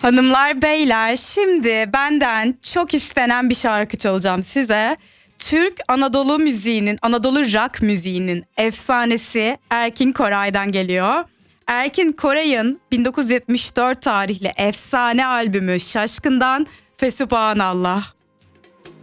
Hanımlar beyler, şimdi benden çok istenen bir şarkı çalacağım size. Türk Anadolu müziğinin, Anadolu rock müziğinin efsanesi Erkin Koray'dan geliyor. Erkin Koray'ın 1974 tarihli efsane albümü Şaşkın'dan Fesubhanallah.